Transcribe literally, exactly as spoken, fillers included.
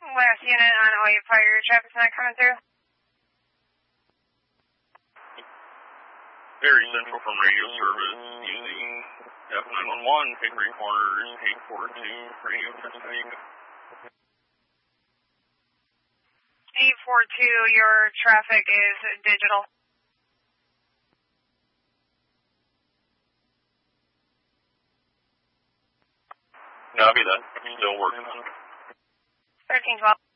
Last unit on O eight five, your traffic's not coming through. Very Central from radio service using F nine one one, Hickory Corners, eight four two, radio transmitting. eight four two, your traffic is digital. Copy that. Still working on it. thirteen twelve.